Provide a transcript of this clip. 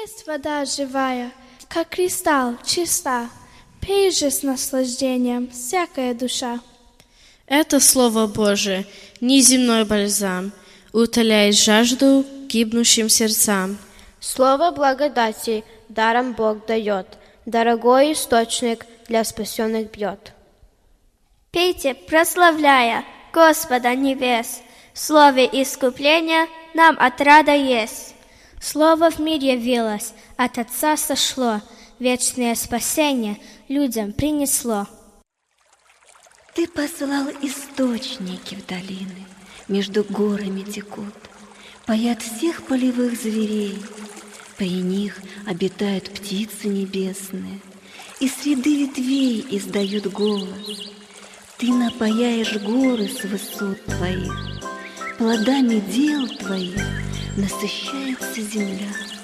Есть вода живая, как кристалл, чиста. Пей же с наслаждением всякая душа. Это Слово Божие, неземной бальзам, утоляет жажду гибнущим сердцам. Слово благодати даром Бог дает, дорогой источник для спасенных бьет. Пейте, прославляя Господа небес, в слове искупления нам отрада есть. Слово в мир явилось, от Отца сошло, вечное спасение людям принесло. Ты послал источники в долины, между горами текут, поят всех полевых зверей, при них обитают птицы небесные, и среды ветвей издают голос. Ты напояешь горы с высот твоих, плодами дел твоих насыщается земля.